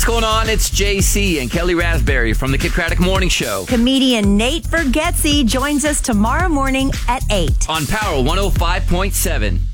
what's going on? It's JC and Kelly Raspberry from the Kid Craddock Morning Show. Comedian Nate Bargatze joins us tomorrow morning at 8. On Power 105.7.